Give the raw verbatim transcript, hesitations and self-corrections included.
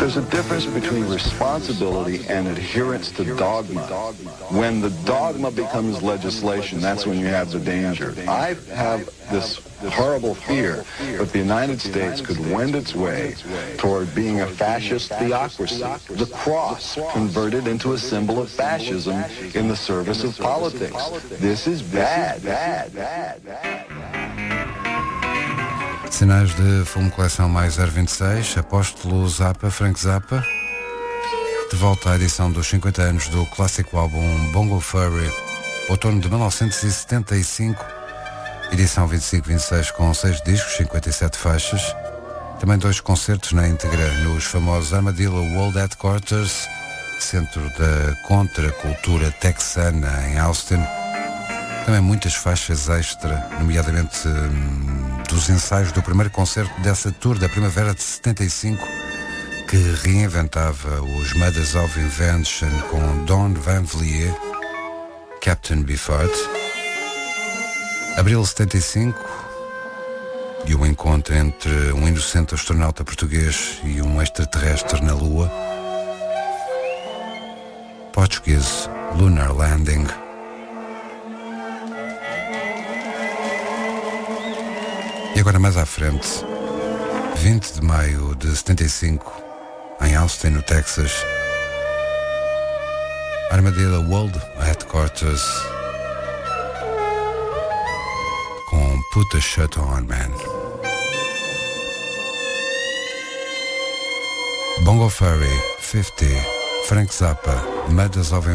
There's a difference between responsibility and adherence to dogma. When the dogma becomes legislation, that's when you have the danger. I have this horrible fear that the United States could wend its way toward being a fascist theocracy. The cross converted into a symbol of fascism in the service of politics. This is bad, bad, bad, bad. Sinais de Fumo Coleção mais zero vinte e seis, Apóstolo Zappa, Frank Zappa, de volta à edição dos cinquenta anos do clássico álbum Bongo Furry, outono de mil novecentos e setenta e cinco, edição vinte e cinco vinte e seis com seis discos, cinquenta e sete faixas, também dois concertos na íntegra nos famosos Armadillo World Headquarters, centro da contracultura texana em Austin, também muitas faixas extra, nomeadamente hum, dos ensaios do primeiro concerto dessa tour da primavera de setenta e cinco, que reinventava os Mothers of Invention com Don Van Vliet, Captain Beefheart. Abril de setenta e cinco, e o encontro entre um inocente astronauta português e um extraterrestre na Lua. Portuguese Lunar Landing. E agora mais à frente, vinte de maio de setenta e cinco, em Austin, no Texas, Armadillo World Headquarters com Put the Shirt On, Man. Bongo Furry, cinquenta, Frank Zappa, Mothers of